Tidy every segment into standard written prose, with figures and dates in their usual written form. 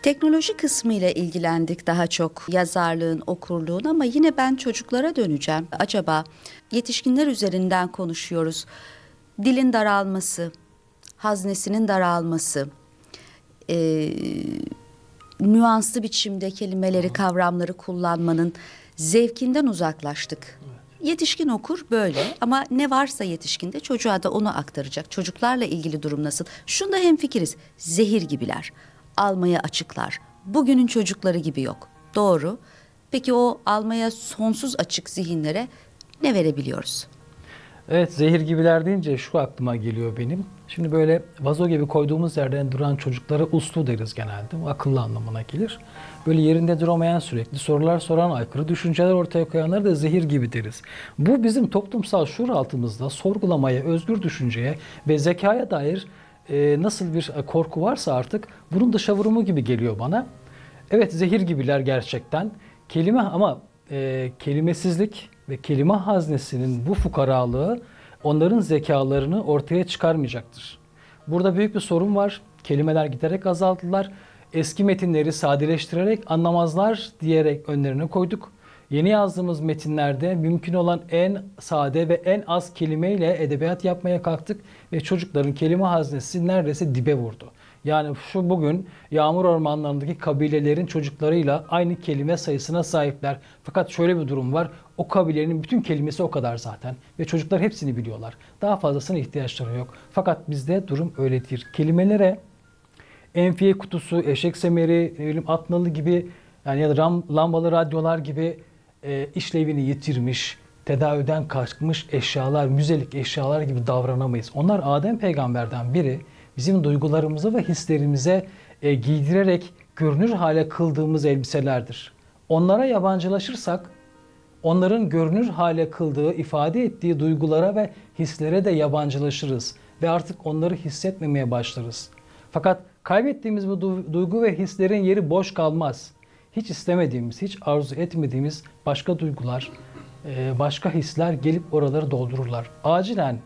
Teknoloji kısmıyla ilgilendik daha çok, yazarlığın, okurluğun, ama yine ben çocuklara döneceğim. Acaba yetişkinler üzerinden konuşuyoruz. Dilin daralması, haznesinin daralması, nüanslı biçimde kelimeleri, kavramları kullanmanın zevkinden uzaklaştık. Yetişkin okur böyle, ama ne varsa yetişkinde çocuğa da onu aktaracak. Çocuklarla ilgili durum nasıl? Şunda hemfikiriz, zehir gibiler, almaya açıklar. Bugünün çocukları gibi yok. Doğru. Peki o almaya sonsuz açık zihinlere ne verebiliyoruz? Evet, zehir gibiler deyince şu aklıma geliyor benim. Şimdi böyle vazo gibi koyduğumuz yerden duran çocuklara uslu deriz genelde. Bu akıllı anlamına gelir. Böyle yerinde duramayan, sürekli sorular soran, aykırı düşünceler ortaya koyanlara da zehir gibi deriz. Bu bizim toplumsal şuur altımızda sorgulamaya, özgür düşünceye ve zekaya dair nasıl bir korku varsa artık bunun dışa vurumu gibi geliyor bana. Evet, zehir gibiler gerçekten. Kelime ama kelimesizlik ve kelime haznesinin bu fukaralığı onların zekalarını ortaya çıkarmayacaktır. Burada büyük bir sorun var. Kelimeler giderek azaldılar. Eski metinleri sadeleştirerek anlamazlar diyerek önlerine koyduk. Yeni yazdığımız metinlerde mümkün olan en sade ve en az kelimeyle edebiyat yapmaya kalktık ve çocukların kelime haznesi neredeyse dibe vurdu. Yani şu bugün yağmur ormanlarındaki kabilelerin çocuklarıyla aynı kelime sayısına sahipler. Fakat şöyle bir durum var. O kabilenin bütün kelimesi o kadar zaten. Ve çocuklar hepsini biliyorlar. Daha fazlasına ihtiyaçları yok. Fakat bizde durum öyle değil. Kelimelere enfiye kutusu, eşek semeri, at nalı gibi, yani ya da lambalı radyolar gibi işlevini yitirmiş, tedaviden kaçmış eşyalar, müzelik eşyalar gibi davranamayız. Onlar Adem peygamberden biri bizim duygularımızı ve hislerimize giydirerek görünür hale kıldığımız elbiselerdir. Onlara yabancılaşırsak onların görünür hale kıldığı, ifade ettiği duygulara ve hislere de yabancılaşırız ve artık onları hissetmemeye başlarız. Fakat kaybettiğimiz bu duygu ve hislerin yeri boş kalmaz. Hiç istemediğimiz, hiç arzu etmediğimiz başka duygular, başka hisler gelip oraları doldururlar. Acilen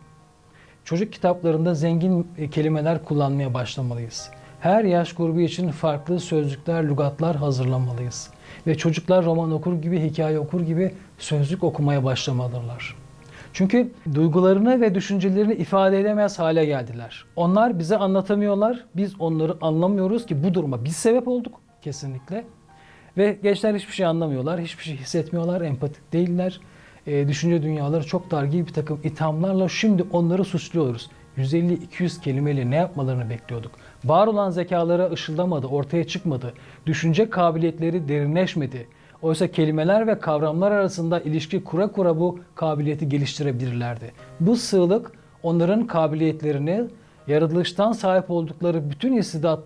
çocuk kitaplarında zengin kelimeler kullanmaya başlamalıyız. Her yaş grubu için farklı sözlükler, lügatlar hazırlamalıyız. Ve çocuklar roman okur gibi, hikaye okur gibi sözlük okumaya başlamalılar. Çünkü duygularını ve düşüncelerini ifade edemez hale geldiler. Onlar bize anlatamıyorlar, biz onları anlamıyoruz ki bu duruma biz sebep olduk kesinlikle. Ve gençler hiçbir şey anlamıyorlar, hiçbir şey hissetmiyorlar, empatik değiller. Düşünce dünyaları çok dar gibi bir takım ithamlarla şimdi onları suçluyoruz. 150-200 kelimeyle ne yapmalarını bekliyorduk? Var olan zekaları ışıldamadı, ortaya çıkmadı. Düşünce kabiliyetleri derinleşmedi. Oysa kelimeler ve kavramlar arasında ilişki kura kura bu kabiliyeti geliştirebilirlerdi. Bu sığlık onların kabiliyetlerini, yaratılıştan sahip oldukları bütün istidatları